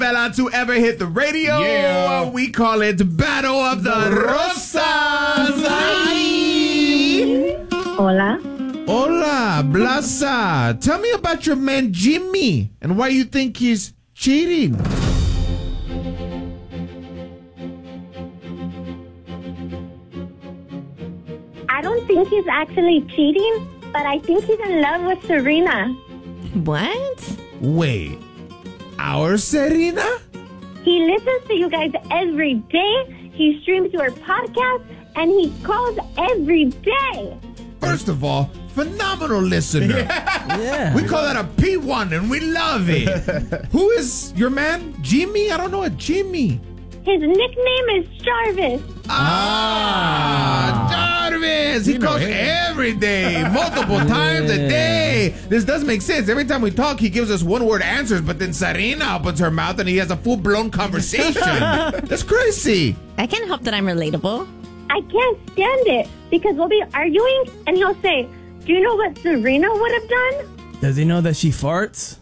fella to ever hit the radio. Yeah. We call it Battle of the Rosas. Hola. Hola, Blasa. Tell me about your man Jimmy and why you think he's cheating. I don't think he's actually cheating, but I think he's in love with Serena. What? Wait, our Serena? He listens to you guys every day. He streams your podcast, and he calls every day. First of all, phenomenal listener. Yeah. We call that a P1 and we love it. Who is your man? Jimmy? I don't know a Jimmy. His nickname is Jarvis. Jarvis! He calls every day, multiple times a day. This does make sense. Every time we talk, he gives us one-word answers, but then Serena opens her mouth and he has a full-blown conversation. That's crazy. I can't help that I'm relatable. I can't stand it because we'll be arguing, and he'll say, "Do you know what Serena would have done?" Does he know that she farts?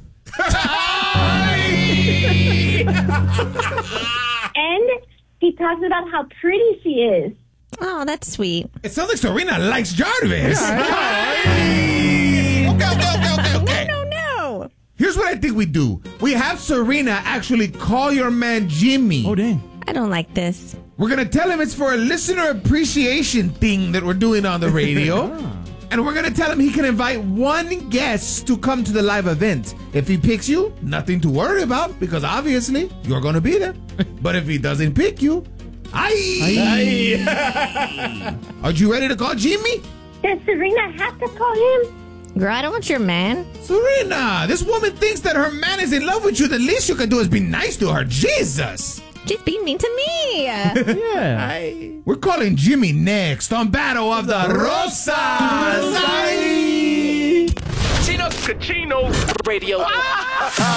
And he talks about how pretty she is. Oh, that's sweet. It sounds like Serena likes Jarvis. Okay. No. Here's what I think we do. We have Serena actually call your man Jimmy. Oh, dang. I don't like this. We're going to tell him it's for a listener appreciation thing that we're doing on the radio. And we're going to tell him he can invite one guest to come to the live event. If he picks you, nothing to worry about because obviously you're going to be there. But if he doesn't pick you, are you ready to call Jimmy? Does Serena have to call him? Girl, I don't want your man. Serena, this woman thinks that her man is in love with you. The least you can do is be nice to her. Jesus. She's being mean to me. Yeah. We're calling Jimmy next on Battle of the Rosas. Chino Radio.